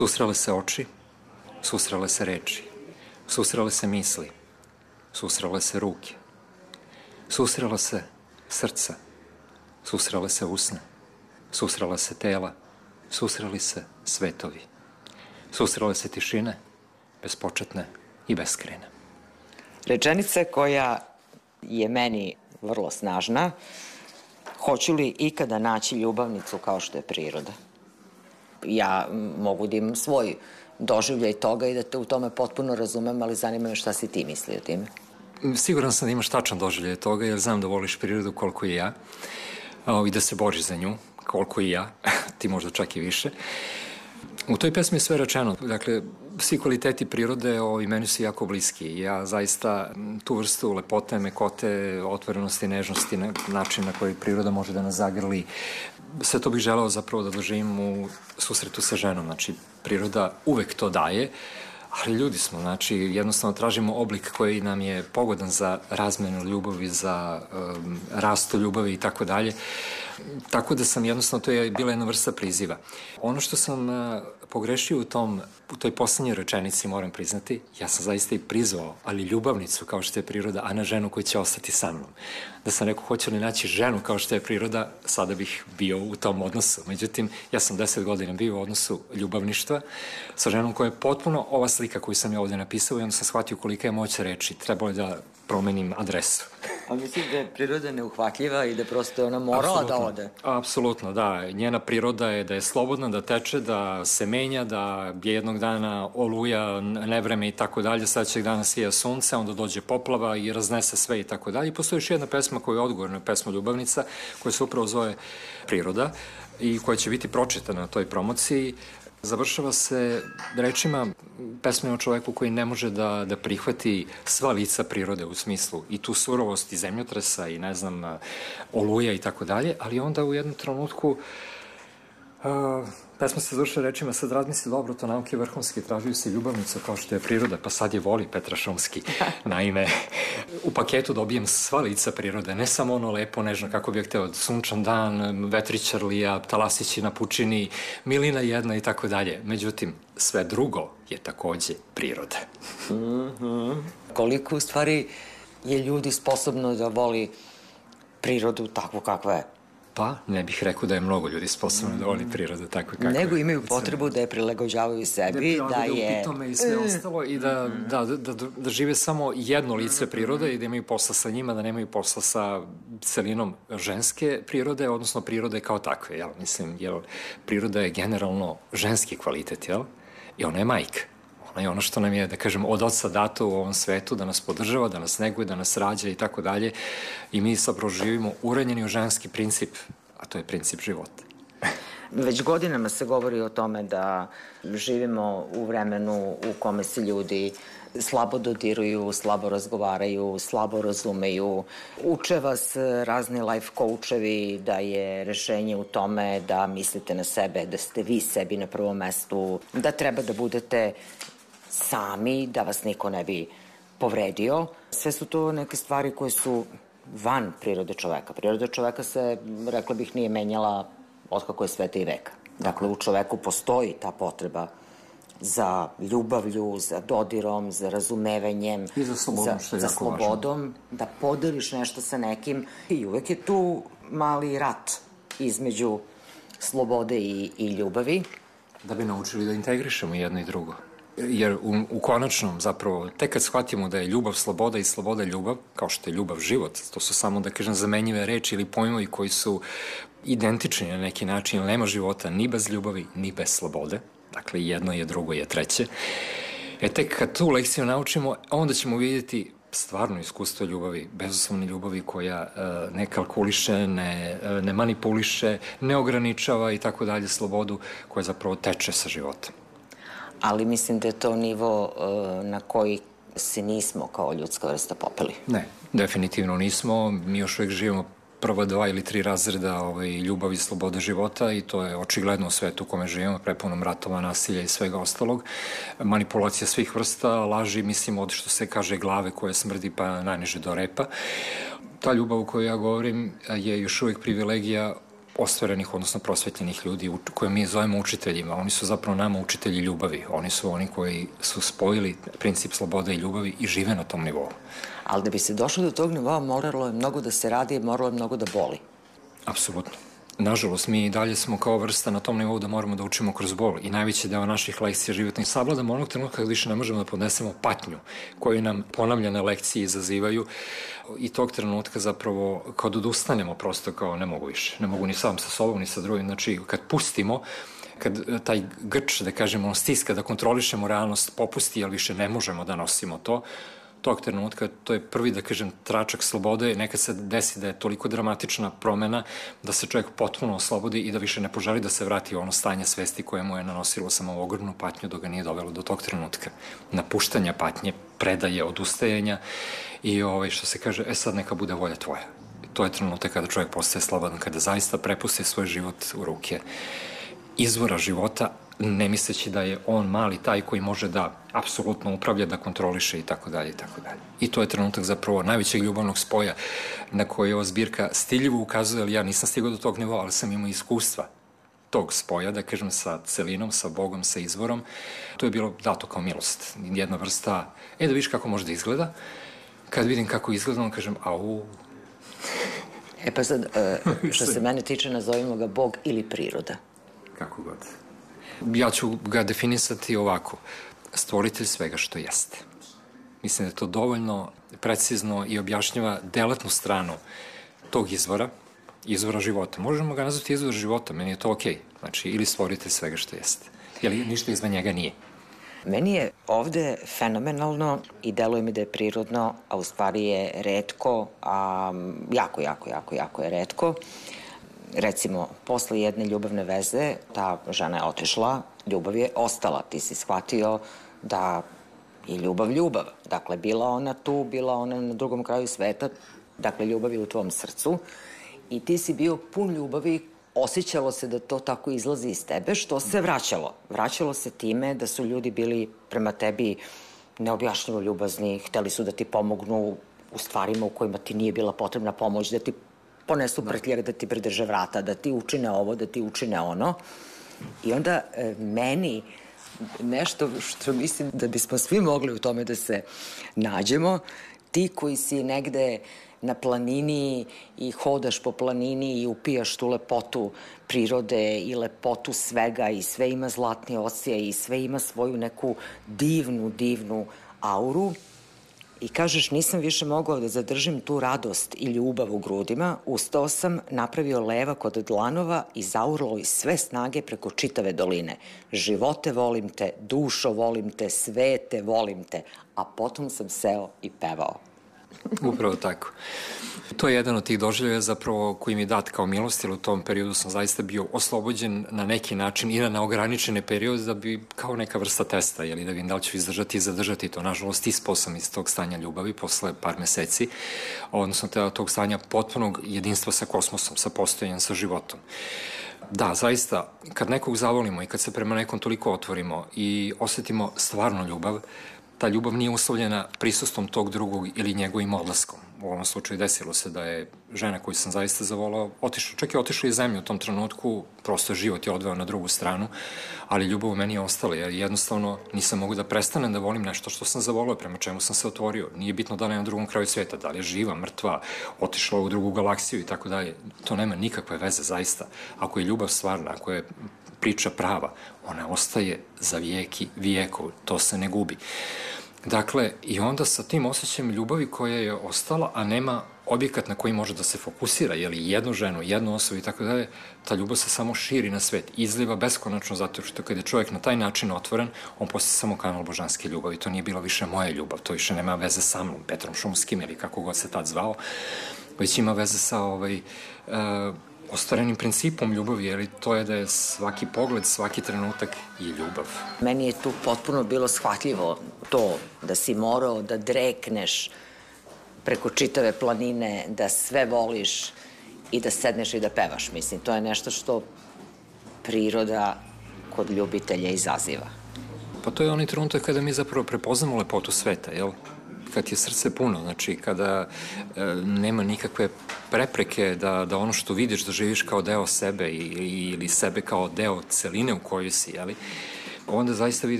Susrele se oči, susrele se reči, susrele se misli, susrele se ruke, susrele se srca, susrele se usne, susrele se tela, susreli se svetovi, susrele se tišine, bespočetne i beskrajne. Rečenica koja je meni vrlo snažna: hoću li ikada naći ljubavnicu kao što je priroda? Ja mogu da imam svoj doživljaj toga i da te u tome potpuno razumem, ali zanima me šta si ti misli o time. Siguran sam da imaš tačan doživljaj toga, jer znam da voliš prirodu koliko i ja i da se boriš za nju koliko i ja, ti možda čak i više. U toj pesmi je sve rečeno. Dakle, svi kvaliteti prirode i meni su jako bliski. Ja zaista tu vrstu lepote, mekote, otvorenosti, nežnosti, način na koji priroda može da nas zagrli, sve to bih želeo zapravo da doživim u susretu sa ženom. Znači, priroda uvek to daje, ali ljudi smo, znači, jednostavno tražimo oblik koji nam je pogodan za razmenu ljubavi, za rastu ljubavi i tako dalje. Tako da sam jednostavno, to je bila jedna vrsta priziva. Ono što sam pogrešio u toj poslednjoj rečenici, moram priznati, ja sam zaista i prizvao, ali ljubavnicu kao što je priroda, a ne ženu koja će ostati sa mnom. Da sam rekao, hoću li naći ženu kao što je priroda, sada bih bio u tom odnosu. Međutim, ja sam 10 godina bio u odnosu ljubavništva sa ženom koja je potpuno ova slika koju sam ja ovde napisao i onda sam shvatio kolika je moć reči. Trebalo je da promenim adresu. A mislim da je priroda neuhvatljiva i da prosto ona morala da ode? Apsolutno, da. Njena priroda je da je slobodna, da teče, da se menja, da je jednog dana oluja, nevreme i tako dalje, sledećeg dana sija sunce, onda dođe poplava i raznese sve i tako dalje. I postoji još jedna pesma koja je odgovor na pesmu Ljubavnica, koja se upravo zove Priroda i koja će biti pročitana na toj promociji. Završava se rečima pesme o čoveku koji ne može da prihvati sva lica prirode u smislu i tu surovost i zemljotresa i ne znam, oluja i tako dalje, ali onda u jednom trenutku pesma se završava rečima: sad razmisli dobro, to nauke vrhunski, tražuju se ljubavnicu kao što je priroda, pa sad je voli Petra Šumski. Naime, u paketu dobijem sva lica prirode, ne samo ono lepo, nežno, kako bih hteo, sunčan dan, vetričarlija, talasići na pučini, milina jedna i tako dalje. Međutim, sve drugo je takođe priroda. Koliko u stvari je ljudi sposobno da voli prirodu takvu kakva je? Pa, ne bih rekao da je mnogo ljudi sposobno da voli prirodu tako kako je. Nego imaju potrebu da je prilagođavaju sebi, da je... upitome i sve ostalo i da žive samo jedno lice prirode i da imaju posla sa njima, da nemaju posla sa celinom ženske prirode, odnosno prirode kao takve, jel? Mislim, priroda je generalno ženski kvalitet, jel? I ona je majka. Ona je ono što nam je, da kažem, od oca dato u ovom svetu, da nas podržava, da nas neguje, da nas rađa i tako dalje. I mi zapravo živimo uranjeni u ženski princip, a to je princip života. Već godinama se govori o tome da živimo u vremenu u kome se ljudi slabo dodiruju, slabo razgovaraju, slabo razumeju. Uče vas razni life coachevi da je rešenje u tome da mislite na sebe, da ste vi sebi na prvom mestu, da treba da budete sami, da vas niko ne bi povredio. Sve su to neke stvari koje su van prirode čoveka. Priroda čoveka se, rekla bih, nije menjala otkako je sveta i veka. Dakle, u čoveku postoji ta potreba za ljubavlju, za dodirom, za razumevanjem, i za slobodom, što je jako važno. Da podeliš nešto sa nekim. I uvek je tu mali rat između slobode i ljubavi. Da bi naučili da integrišemo jedno i drugo. Jer u konačnom, zapravo, tek kad shvatimo da je ljubav sloboda i sloboda ljubav, kao što je ljubav život, to su samo, da kažem, zamenjive reči ili pojmovi koji su identični na neki način, jer nema života ni bez ljubavi, ni bez slobode. Dakle, jedno je, drugo je, treće. Tek kad tu lekciju naučimo, onda ćemo vidjeti stvarno iskustvo ljubavi, bezuslovne ljubavi koja ne kalkuliše, ne manipuliše, ne ograničava i tako dalje slobodu koja zapravo teče sa životom. Ali mislim da je to nivo na koji se nismo kao ljudska vrsta popeli. Ne, definitivno nismo. Mi još uvijek živimo prva 2 ili 3 razreda ljubavi i slobode života i to je očigledno u svetu u kome živimo, prepunom ratova, nasilja i svega ostalog. Manipulacija svih vrsta, laži, mislim, od što se kaže glave koje smrdi pa najniže do repa. Ta ljubav o kojoj ja govorim je još uvijek privilegija ostvarenih, odnosno prosvetljenih ljudi koje mi zovemo učiteljima. Oni su zapravo nama učitelji ljubavi. Oni su oni koji su spojili princip slobode i ljubavi i žive na tom nivou. Ali da bi se došlo do tog nivoa, moralo je mnogo da se radi i moralo je mnogo da boli. Apsolutno. Nažalost, mi i dalje smo kao vrsta na tom nivou da moramo da učimo kroz bol i najveći deo naših lekcija životnih savladamo onog trenutka kad više ne možemo da podnesemo patnju koju nam ponavljane lekcije izazivaju i tog trenutka zapravo kad odustanemo prosto kao ne mogu više, ne mogu ni sam sa sobom ni sa drugim, znači kad pustimo, kad taj grč, da kažemo, stiska da kontrolišemo realnost popusti, ali više ne možemo da nosimo to, tog trenutka, to je prvi, da kažem, tračak slobode, nekad se desi da je toliko dramatična promena da se čovjek potpuno oslobodi i da više ne poželi da se vrati u ono stanje svesti koje mu je nanosilo samo ogromnu patnju dok ga nije dovelo do tog trenutka. Napuštanja patnje, predaje, odustajanja i što se kaže, sad neka bude volja tvoja. To je trenutak kada čovjek postaje slobodan, kada zaista prepusti svoj život u ruke izvora života, ne misleći da je on mali taj koji može da apsolutno upravlja, da kontroliše i tako dalje i tako dalje. I to je trenutak zapravo najvećeg ljubavnog spoja na koji ova zbirka stiljivo ukazuje, ali ja nisam stigao do tog nivoa, ali sam imao iskustva tog spoja, da kažem, sa celinom, sa Bogom, sa izvorom. To je bilo dato kao milost. Jedna vrsta, da vidiš kako može da izgleda. Kad vidim kako izgleda, on kažem, au. Pa sad, što se mene tiče, nazovimo ga Bog ili priroda. Kako god. Ja ću ga definisati ovako. Stvoritelj svega što jeste. Mislim da je to dovoljno precizno i objašnjava delatnu stranu tog izvora života. Možemo ga nazvati izvor života, meni je to okej. Znači, ili stvoritelj svega što jeste. Jer ništa izvan njega nije. Meni je ovde fenomenalno i deluje mi da je prirodno, a u stvari je retko, a jako je retko. Recimo, posle jedne ljubavne veze, ta žena je otišla, ljubav je ostala. Ti si shvatio da je ljubav. Dakle, bila ona tu, bila ona na drugom kraju sveta, dakle, ljubav je u tvom srcu i ti si bio pun ljubavi, osjećalo se da to tako izlazi iz tebe, što se vraćalo. Vraćalo se time da su ljudi bili prema tebi neobjašnjivo ljubazni, hteli su da ti pomognu u stvarima u kojima ti nije bila potrebna pomoć, da ti ponesu prtljak, da ti pridrže vrata, da ti učine ovo, da ti učine ono. I onda meni nešto što mislim da bismo svi mogli u tome da se nađemo, ti koji si negde na planini i hodaš po planini i upijaš tu lepotu prirode i lepotu svega i sve ima zlatni osje i sve ima svoju neku divnu auru, i kažeš nisam više mogao da zadržim tu radost i ljubav u grudima, ustao sam, napravio levak od dlanova i zaurlo iz sve snage preko čitave doline. Živote volim te, dušo volim te, svete volim te, a potom sam seo i pevao. Upravo tako. To je jedan od tih doživljaja zapravo koji mi je dat kao milost, jer u tom periodu sam zaista bio oslobođen na neki način i na ograničene periode da bi kao neka vrsta testa, da vidim da li ću izdržati i zadržati to. Nažalost, ispao sam iz tog stanja ljubavi posle par meseci, odnosno tog stanja potpunog jedinstva sa kosmosom, sa postojanjem, sa životom. Da, zaista, kad nekog zavolimo i kad se prema nekom toliko otvorimo i osetimo stvarno ljubav, ta ljubav nije uslovljena prisustvom tog drugog ili njegovim odlaskom. U ovom slučaju desilo se da je žena koju sam zaista zavolao otišla, čak je otišla iz zemlje u tom trenutku, prosto život je odveo na drugu stranu, ali ljubav u meni je ostala, jer jednostavno nisam mogu da prestanem da volim nešto što sam zavolao, prema čemu sam se otvorio. Nije bitno da li je na drugom kraju sveta, da li je živa, mrtva, otišla u drugu galaksiju i tako dalje. To nema nikakve veze, zaista. Ako je ljubav stvarna, ako je priča prava, ona ostaje za vijeki vijekov, to se ne gubi. Dakle, i onda sa tim osjećajem ljubavi koja je ostala, a nema objekat na koji može da se fokusira, jednu ženu, jednu osobu i tako dalje, ta ljubav se samo širi na svet, izliva beskonačno, zato što kada je čovjek na taj način otvoren, on postaje samo kanal božanske ljubavi. To nije bila više moja ljubav, to više nema veze sa mnom, Petrom Šumskim ili kako god se tad zvao, već ima veze sa ostvarenim principom ljubavi, jer to je da je svaki pogled, svaki trenutak i ljubav. Meni je tu potpuno bilo shvatljivo to da si morao da drekneš preko čitave planine, da sve voliš i da sedneš i da pevaš. Mislim, to je nešto što priroda kod ljubitelja izaziva. Pa to je onaj trenutak kada mi zapravo prepoznamo lepotu sveta, jel? kad ti je srce puno, znači kada nema nikakve prepreke da ono što vidiš doživiš kao deo sebe ili sebe kao deo celine u kojoj si, jeli, onda zaista vidiš